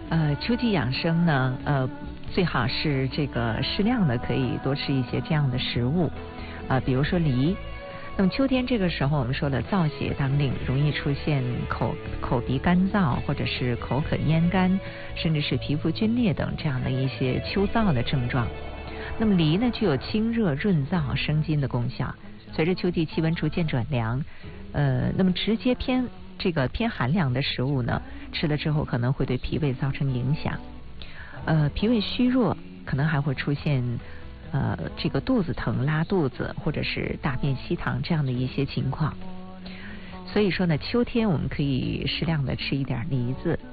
秋季养生呢，最好是这个适量的可以多吃一些这样的食物，比如说梨。那么秋天这个时候，我们说了燥邪当令，容易出现口鼻干燥，或者是口渴咽干，甚至是皮肤皲裂等这样的一些秋燥的症状。那么梨呢，具有清热润燥生津的功效。随着秋季气温逐渐转凉，那么直接偏寒凉的食物呢，吃了之后可能会对脾胃造成影响。脾胃虚弱，可能还会出现这个肚子疼、拉肚子，或者是大便稀溏这样的一些情况。所以说呢，秋天我们可以适量的吃一点梨子，